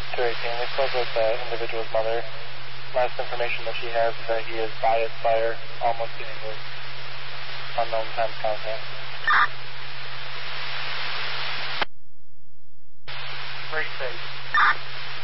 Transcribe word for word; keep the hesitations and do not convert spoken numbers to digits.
two eighteen, we spoke with the individual's mother. Last information that she has is that he is by his fire, almost getting his unknown time contact. Very safe.